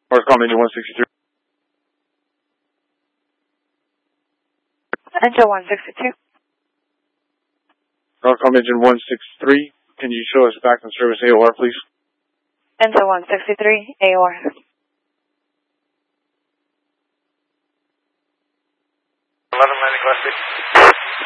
Northcom engine 163. Engine 162. Northcom engine 163. Can you show us back in service AOR, please? Engine 163, AOR. Classic.